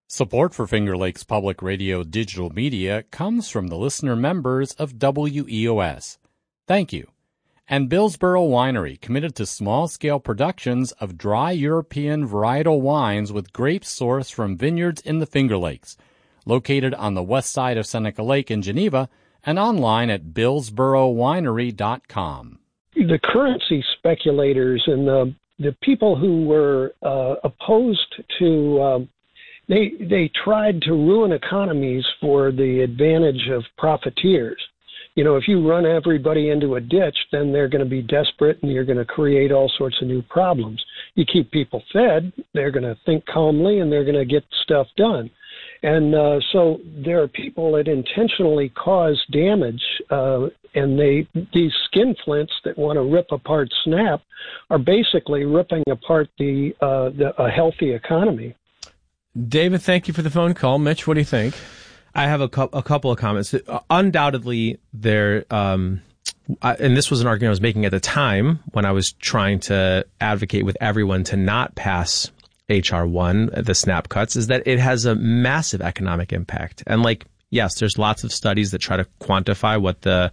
Support for Finger Lakes Public Radio digital media comes from the listener members of WEOS. Thank you. And Billsboro Winery, committed to small-scale productions of dry European varietal wines with grapes sourced from vineyards in the Finger Lakes, located on the west side of Seneca Lake in Geneva and online at billsborowinery.com. The currency speculators and the people who were opposed to They tried to ruin economies for the advantage of profiteers. You know, if you run everybody into a ditch, then they're going to be desperate and you're going to create all sorts of new problems. You keep people fed, they're going to think calmly and they're going to get stuff done. And so there are people that intentionally cause damage, and these skinflints that want to rip apart SNAP are basically ripping apart a healthy economy. David, thank you for the phone call. Mitch, what do you think? I have a couple of comments. Undoubtedly, and this was an argument I was making at the time when I was trying to advocate with everyone to not pass H.R. 1, the SNAP cuts, is that it has a massive economic impact. And yes, there's lots of studies that try to quantify what the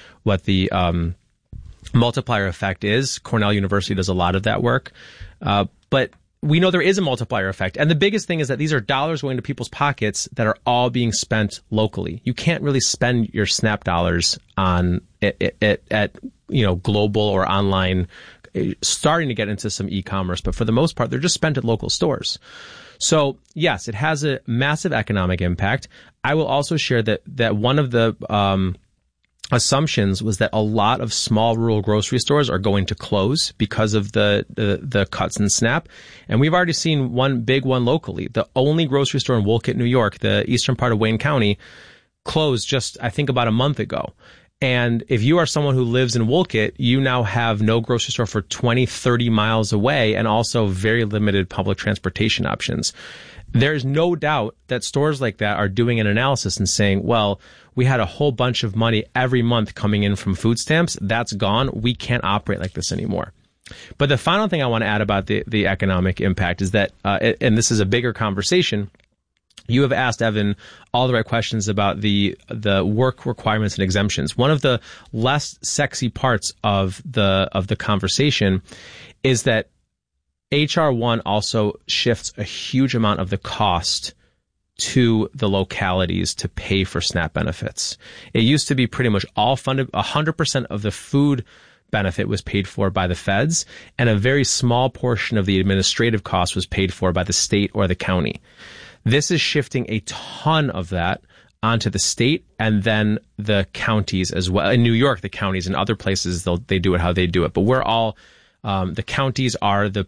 multiplier effect is. Cornell University does a lot of that work. But we know there is a multiplier effect. And the biggest thing is that these are dollars going to people's pockets that are all being spent locally. You can't really spend your SNAP dollars on at global or online, starting to get into some e-commerce, but for the most part, they're just spent at local stores. So yes, it has a massive economic impact. I will also share that one of the assumptions was that a lot of small rural grocery stores are going to close because of the cuts in SNAP. And we've already seen one big one locally. The only grocery store in Wolcott, New York, the eastern part of Wayne County, closed just, I think, about a month ago. And if you are someone who lives in Wolcott, you now have no grocery store for 20, 30 miles away and also very limited public transportation options. There's no doubt that stores like that are doing an analysis and saying, well, we had a whole bunch of money every month coming in from food stamps. That's gone. We can't operate like this anymore. But the final thing I want to add about the economic impact is that, and this is a bigger conversation, you have asked, Evan, all the right questions about the work requirements and exemptions. One of the less sexy parts of the conversation is that H.R. 1 also shifts a huge amount of the cost to the localities to pay for SNAP benefits. It used to be pretty much all funded, 100% of the food benefit was paid for by the feds, and a very small portion of the administrative cost was paid for by the state or the county. This is shifting a ton of that onto the state and then the counties as well. In New York, the counties, and other places, they do it how they do it. But we're all, the counties are the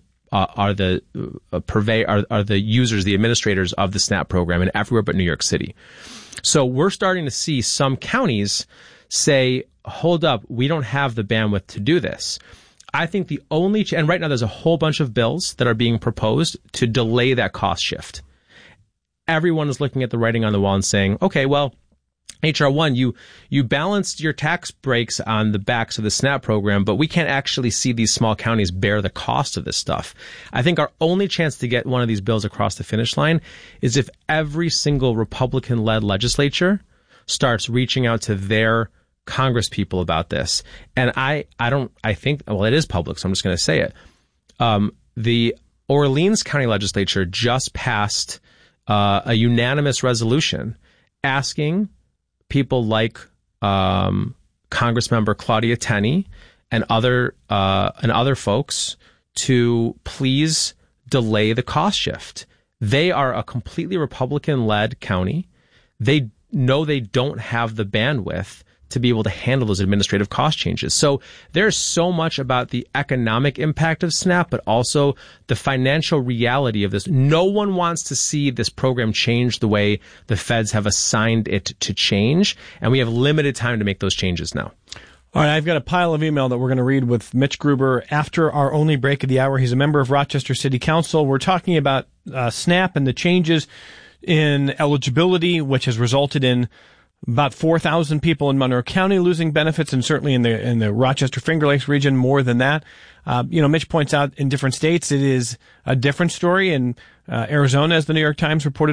users, the administrators of the SNAP program, and everywhere but New York City. So we're starting to see some counties say, hold up, we don't have the bandwidth to do this. I think and right now there's a whole bunch of bills that are being proposed to delay that cost shift. Everyone is looking at the writing on the wall and saying, okay, well, H.R. 1, you balanced your tax breaks on the backs of the SNAP program, but we can't actually see these small counties bear the cost of this stuff. I think our only chance to get one of these bills across the finish line is if every single Republican-led legislature starts reaching out to their Congress people about this. And I think, well, it is public, so I'm just going to say it. The Orleans County Legislature just passed a unanimous resolution asking people like Congressmember Claudia Tenney and other folks to please delay the cost shift. They are a completely Republican-led county. They know they don't have the bandwidth to be able to handle those administrative cost changes. So there's so much about the economic impact of SNAP, but also the financial reality of this. No one wants to see this program change the way the feds have assigned it to change, and we have limited time to make those changes now. All right, I've got a pile of email that we're going to read with Mitch Gruber after our only break of the hour. He's a member of Rochester City Council. We're talking about SNAP and the changes in eligibility, which has resulted in about 4,000 people in Monroe County losing benefits, and certainly in the Rochester Finger Lakes region, more than that. Mitch points out in different states it is a different story. In Arizona, as the New York Times reported